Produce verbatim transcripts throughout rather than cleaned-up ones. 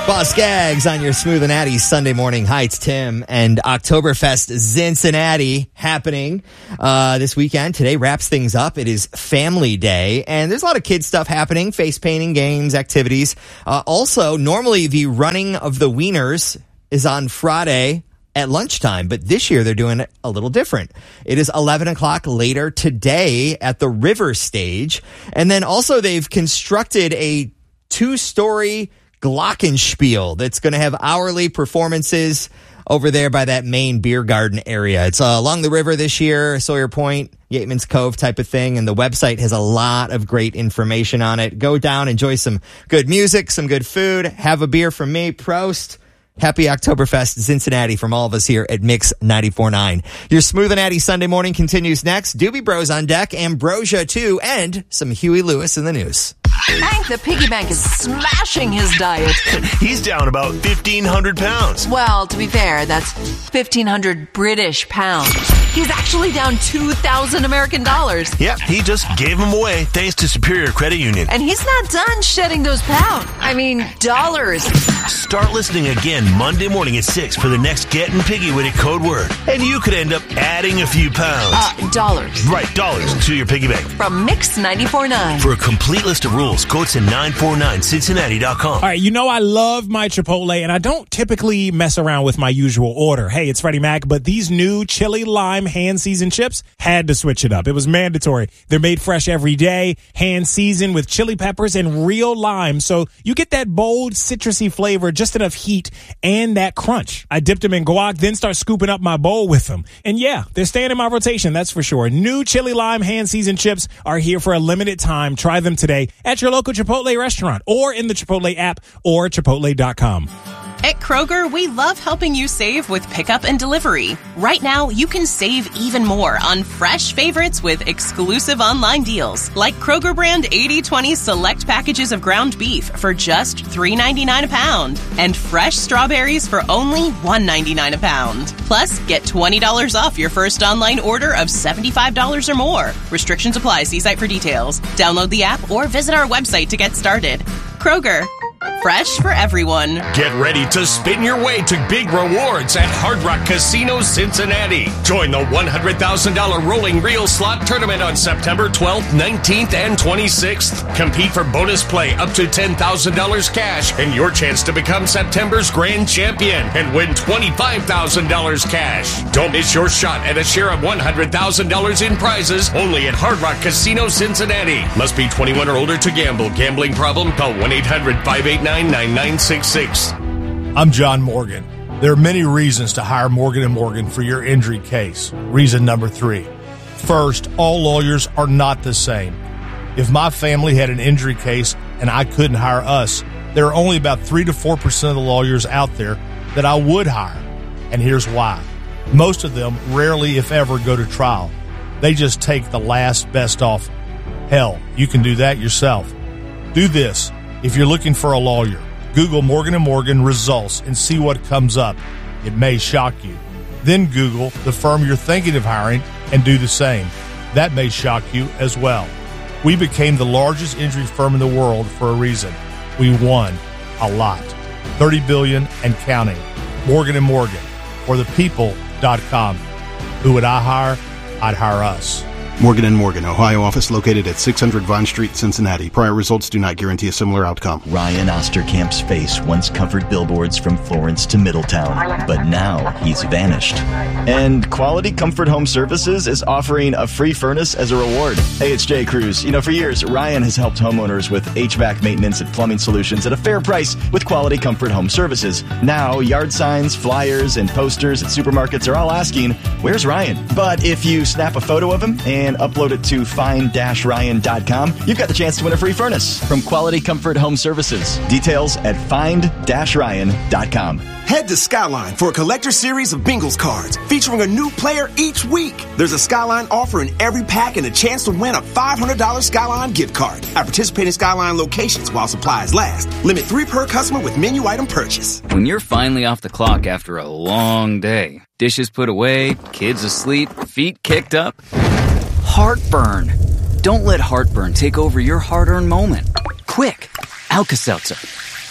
Boss Gags on your Smooth and Natty Sunday morning. Hi, it's Tim. And Oktoberfest Cincinnati happening uh, this weekend. Today wraps things up. It is Family Day. And there's a lot of kid stuff happening. Face painting, games, activities. Uh, also, normally the running of the wieners is on Friday at lunchtime. But this year they're doing it a little different. It is eleven o'clock later today at the River Stage. And then also they've constructed a two-story glockenspiel that's going to have hourly performances over there by that main beer garden area. It's uh, along the river this year, Sawyer Point, Yateman's Cove type of thing, and the website has a lot of great information on it. Go down, enjoy some good music, some good food, have a beer from me. Prost. Happy Oktoberfest Cincinnati from all of us here at Mix ninety-four point nine. Your Smooth and Natty Sunday morning continues next. Doobie Bros on deck, Ambrosia too, and some Huey Lewis in the news. Hank the Piggy Bank is smashing his diet. He's down about fifteen hundred pounds. Well, to be fair, that's fifteen hundred British pounds. He's actually down two thousand American dollars. Yep, he just gave them away thanks to Superior Credit Union. And he's not done shedding those pounds. I mean, dollars. Start listening again Monday morning at six for the next Getting Piggy with a code word. And you could end up adding a few pounds. Uh, dollars. Right, dollars to your piggy bank. From Mix ninety-four point nine. For a complete list of rules, go to nine four nine Cincinnati dot com. All right, you know I love my Chipotle, and I don't typically mess around with my usual order. Hey, it's Freddie Mac, but these new chili lime hand-seasoned chips had to switch it up. It was mandatory. They're made fresh every day, hand-seasoned with chili peppers and real lime, so you get that bold, citrusy flavor, just enough heat, and that crunch. I dipped them in guac, then start scooping up my bowl with them. And yeah, they're staying in my rotation, that's for sure. New chili lime hand-seasoned chips are here for a limited time. Try them today at your local Chipotle restaurant or in the Chipotle app or chipotle dot com. At Kroger, we love helping you save with pickup and delivery. Right now, you can save even more on fresh favorites with exclusive online deals, like Kroger brand eighty twenty select packages of ground beef for just three ninety-nine a pound, and fresh strawberries for only one ninety-nine a pound. Plus, get twenty dollars off your first online order of seventy-five dollars or more. Restrictions apply. See site for details. Download the app or visit our website to get started. Kroger. Fresh for everyone. Get ready to spin your way to big rewards at Hard Rock Casino Cincinnati. Join the one hundred thousand dollars Rolling Reel Slot Tournament on September twelfth, nineteenth, and twenty-sixth. Compete for bonus play up to ten thousand dollars cash and your chance to become September's grand champion and win twenty-five thousand dollars cash. Don't miss your shot at a share of one hundred thousand dollars in prizes only at Hard Rock Casino Cincinnati. Must be twenty-one or older to gamble. Gambling problem? Call one eight hundred five eight nine nine nine six six. I'm John Morgan. There are many reasons to hire Morgan and Morgan for your injury case. Reason number three. First, all lawyers are not the same. If my family had an injury case and I couldn't hire us, there are only about three to four percent of the lawyers out there that I would hire. And here's why. Most of them rarely, if ever, go to trial. They just take the last best offer. Hell, you can do that yourself. Do this. If you're looking for a lawyer, Google Morgan and Morgan results and see what comes up. It may shock you. Then Google the firm you're thinking of hiring and do the same. That may shock you as well. We became the largest injury firm in the world for a reason. We won a lot. thirty billion dollars and counting. Morgan and Morgan or the people dot com. Who would I hire? I'd hire us. Morgan and Morgan, Ohio office located at six hundred Vine Street, Cincinnati. Prior results do not guarantee a similar outcome. Ryan Osterkamp's face once covered billboards from Florence to Middletown, but now he's vanished. And Quality Comfort Home Services is offering a free furnace as a reward. Hey, it's Jay Cruz. You know, for years, Ryan has helped homeowners with H V A C maintenance and plumbing solutions at a fair price with Quality Comfort Home Services. Now, yard signs, flyers, and posters at supermarkets are all asking, where's Ryan? But if you snap a photo of him and and upload it to find dash ryan dot com, you've got the chance to win a free furnace from Quality Comfort Home Services. Details at find dash ryan dot com. Head to Skyline for a collector series of Bengals cards featuring a new player each week. There's a Skyline offer in every pack and a chance to win a five hundred dollars Skyline gift card at participating Skyline locations while supplies last. Limit three per customer with menu item purchase. When you're finally off the clock after a long day, dishes put away, kids asleep, feet kicked up, heartburn. Don't let heartburn take over your hard-earned moment. Quick, Alka-Seltzer.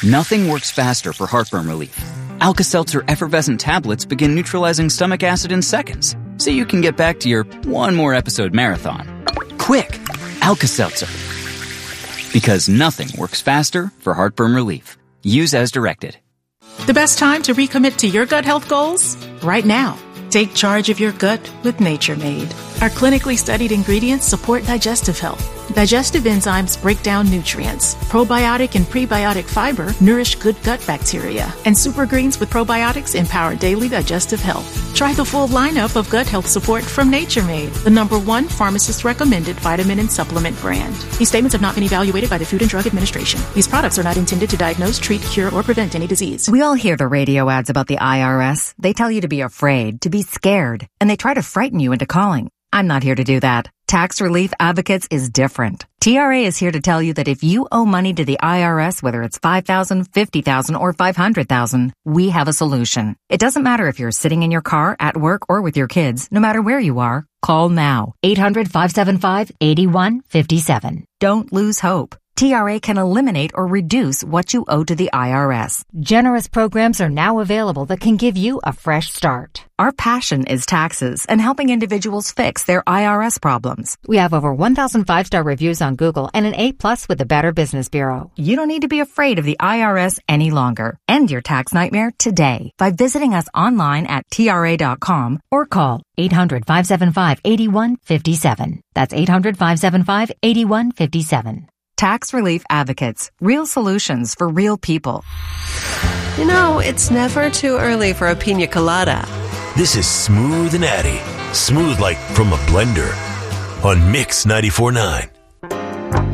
Nothing works faster for heartburn relief. Alka-Seltzer effervescent tablets begin neutralizing stomach acid in seconds, so you can get back to your one more episode marathon. Quick, Alka-Seltzer. Because nothing works faster for heartburn relief. Use as directed. The best time to recommit to your gut health goals? Right now. Take charge of your gut with Nature Made. Our clinically studied ingredients support digestive health. Digestive enzymes break down nutrients. Probiotic and prebiotic fiber nourish good gut bacteria. And super greens with probiotics empower daily digestive health. Try the full lineup of gut health support from Nature Made, the number one pharmacist-recommended vitamin and supplement brand. These statements have not been evaluated by the Food and Drug Administration. These products are not intended to diagnose, treat, cure, or prevent any disease. We all hear the radio ads about the I R S. They tell you to be afraid, to be scared, and they try to frighten you into calling. I'm not here to do that. Tax Relief Advocates is different. T R A is here to tell you that if you owe money to the I R S, whether it's five thousand dollars, fifty thousand dollars, or five hundred thousand dollars, we have a solution. It doesn't matter if you're sitting in your car, at work, or with your kids. No matter where you are, call now. eight hundred, five seven five, eight one five seven. Don't lose hope. T R A can eliminate or reduce what you owe to the I R S. Generous programs are now available that can give you a fresh start. Our passion is taxes and helping individuals fix their I R S problems. We have over one thousand five-star reviews on Google and an A plus with the Better Business Bureau. You don't need to be afraid of the I R S any longer. End your tax nightmare today by visiting us online at T R A dot com or call eight hundred, five seven five, eight one five seven. That's eight hundred, five seven five, eight one five seven. Tax Relief Advocates. Real solutions for real people. You know, it's never too early for a pina colada. This is Smooth and Addy. Smooth like from a blender. On Mix ninety-four point nine.